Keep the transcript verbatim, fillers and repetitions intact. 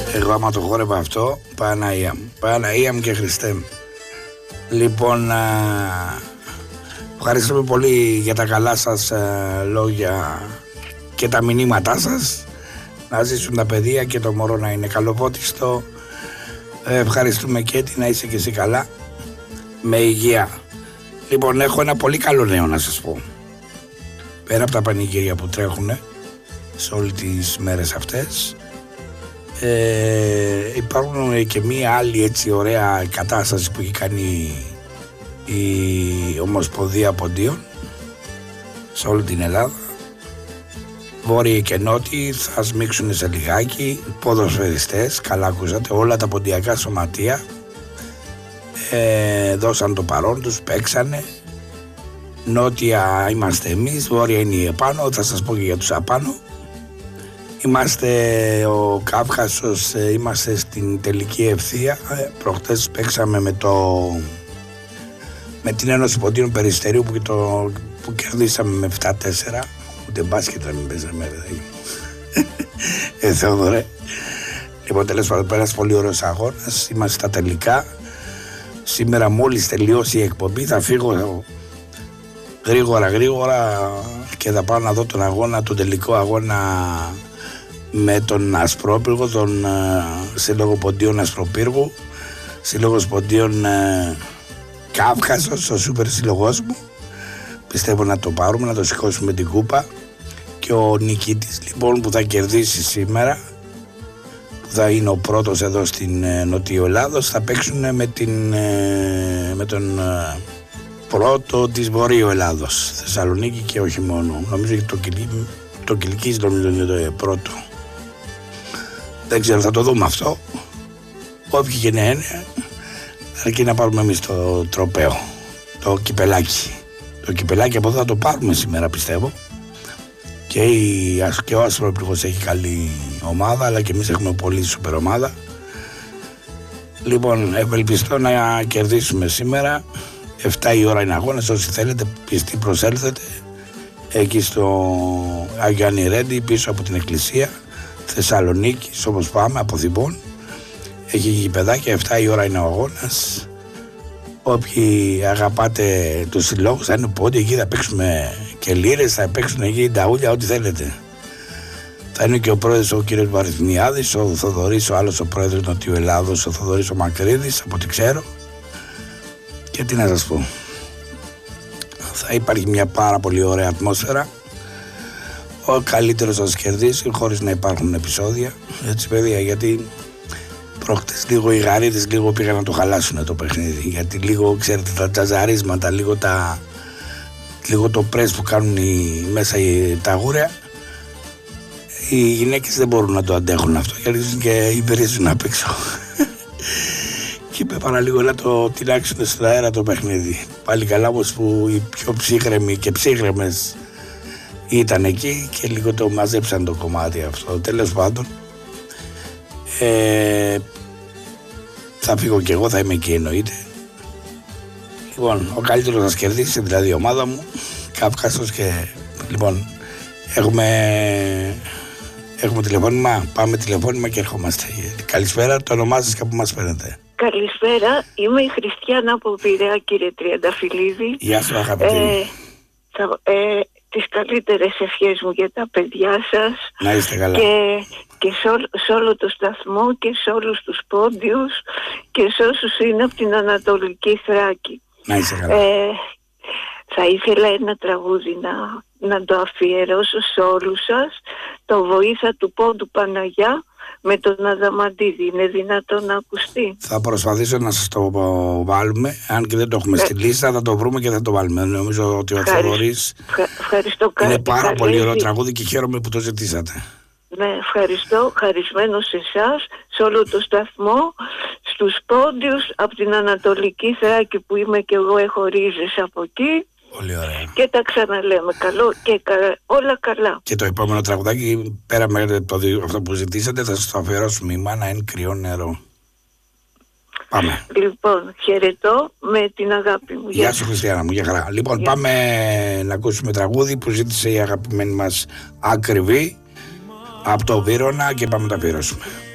Εγώ άμα το χόρευα αυτό, Παναγία μου, Παναγία μου και Χριστέ μου. Λοιπόν, α, ευχαριστούμε πολύ για τα καλά σας α, λόγια και τα μηνύματά σας. Να ζήσουν τα παιδεία και το μωρό να είναι καλοπότιστο. Ε, ευχαριστούμε και έτσι, να είσαι και εσύ καλά, με υγεία. Λοιπόν, έχω ένα πολύ καλό νέο να σας πω. Πέρα από τα πανηγύρια που τρέχουν σε όλες τις μέρες αυτές, ε, υπάρχουν και μία άλλη έτσι ωραία κατάσταση που έχει κάνει η Ομοσπονδία Ποντίων σε όλη την Ελλάδα. Βόρειοι και νότιοι θα σμίξουν σε λιγάκι, ποδοσφαιριστές, καλά ακούσατε, όλα τα ποντιακά σωματεία ε, δώσαν το παρόν τους, παίξανε. Νότια είμαστε εμείς, βόρεια είναι η επάνω, θα σας πω και για τους απάνω. Είμαστε ο Κάφκασος, είμαστε στην τελική ευθεία. Προχτές παίξαμε με, το, με την Ένωση Ποντίων Περιστερίου που, το, που κερδίσαμε με επτά τέσσερα. Ούτε μπάσκετ να μην παίζαμε, δηλαδή. ε, Θεόδωρε. Λοιπόν, τέλος πάντων, πέρασε πολύ ωραίος αγώνας. Είμαστε στα τελικά. Σήμερα μόλις τελειώσει η εκπομπή θα φύγω γρήγορα γρήγορα και θα πάω να δω τον αγώνα, τον τελικό αγώνα με τον Ασπρόπυργο, τον uh, Σύλλογο Ποντίων Ασπροπύργου, Σύλλογος Ποντίων uh, Κάφκασος, ο σούπερ σύλλογός μου. Πιστεύω να το πάρουμε, να το σηκώσουμε την κούπα. Και ο νικητής λοιπόν που θα κερδίσει σήμερα, που θα είναι ο πρώτος εδώ στην uh, Νότιο Ελλάδος, θα παίξουν με, την, uh, με τον uh, πρώτο της Βορείου Ελλάδος, Θεσσαλονίκη, και όχι μόνο. Νομίζω ότι το, Κιλ... το Κιλκής νομίζω είναι το πρώτο. Δεν ξέρω, θα το δούμε αυτό. Όποιοι και να είναι, αρκεί να πάρουμε εμείς το τροπαίο, το κυπελάκι. Το κυπελάκι από εδώ θα το πάρουμε σήμερα, πιστεύω. Και, η... και ο Ασπρόπυργος έχει καλή ομάδα, αλλά και εμείς έχουμε πολύ σούπερ ομάδα. Λοιπόν, ευελπιστώ να κερδίσουμε σήμερα. εφτά η ώρα είναι αγώνας, όσοι θέλετε πιστοί προσέλθετε εκεί στο Αγιάννη Ρέντι, πίσω από την εκκλησία Θεσσαλονίκη, όπως πάμε από Θημπών. Έχει γηπεδάκια, εφτά η ώρα είναι ο αγώνας. Όποιοι αγαπάτε τους συλλόγους θα είναι πόντι, εκεί θα παίξουμε και λίρες, θα παίξουν εκεί νταούλια, ό,τι θέλετε. Θα είναι και ο πρόεδρος ο κύριος Βαρυθμιάδης, ο Θοδωρής, ο άλλος ο πρόεδρος Νοτιού Ελλάδος, ο Θοδωρής ο Μακρύδης, από ό,τι ξέρω. Και τι να σας πω, θα υπάρχει μια πάρα πολύ ωραία ατμόσφαιρα. Ο καλύτερος θα σας κερδίσει χωρίς να υπάρχουν επεισόδια, έτσι παιδιά, γιατί πρόχτες λίγο οι γαρίδες λίγο πήγαν να το χαλάσουν το παιχνίδι, γιατί λίγο ξέρετε τα τζαζαρίσματα, λίγο, τα, λίγο το πρες που κάνουν οι, μέσα οι, τα γούρια, οι γυναίκες δεν μπορούν να το αντέχουν αυτό, γιατί και υπηρίζουν απ' έξω. Και είπε παραλίγο να το τυλάξουν στον αέρα το παιχνίδι. Πάλι καλά όμως που οι πιο ψύχρεμοι και ψύχρεμες ήταν εκεί και λίγο το μαζέψαν το κομμάτι αυτό. Τέλος πάντων, ε, θα φύγω κι εγώ, θα είμαι εκεί εννοείται. Λοιπόν, ο καλύτερος θα σας κερδίσει, δηλαδή η ομάδα μου, Κάφκασος. Και λοιπόν, έχουμε, έχουμε τηλεφώνημα, πάμε τηλεφώνημα και ερχόμαστε. Καλησπέρα, το όνομά σας και από μας παίρνετε. Καλησπέρα, είμαι η Χριστιανά από Πειραιά, κύριε Τριανταφυλλίδη. Γεια σου αγαπητή. Ε, θα, ε, τις καλύτερες ευχές μου για τα παιδιά σας. Να είστε καλά. Και, και σε, ό, σε όλο το σταθμό και σε όλους τους πόντιους και σε όσους είναι από την Ανατολική Θράκη. Να είστε καλά. Ε, θα ήθελα ένα τραγούδι να, να το αφιερώσω σε όλους σας. Το Βοήθα του Πόντου Παναγιά, με τον Αδαμαντίδη. Είναι δυνατόν να ακουστεί? Θα προσπαθήσω να σας το βάλουμε. Αν και δεν το έχουμε ε... στη λίστα, θα το βρούμε και θα το βάλουμε. Νομίζω ότι ο Θοδωρής είναι πάρα καλή. Πολύ ωραίο τραγούδι και χαίρομαι που το ζητήσατε. Ναι, ευχαριστώ. Χαρισμένο σε εσάς, σε όλο το σταθμό, στους πόντιους από την Ανατολική Θράκη που είμαι και εγώ, έχω ρίζες από εκεί. Πολύ ωραία. Και τα ξαναλέμε. Καλό και κα... όλα καλά. Και το επόμενο τραγουδάκι, πέρα με το, αυτό που ζητήσατε, θα σας το αφιερώσουμε. Η μάνα είναι κρυό νερό. Πάμε. Λοιπόν, χαιρετώ με την αγάπη μου. Γεια σου Χριστιανά μου, για χαρά. Λοιπόν, Γεια. Πάμε να ακούσουμε τραγούδι που ζήτησε η αγαπημένη μας Ακριβή από το Βύρωνα και πάμε να το αφιερώσουμε.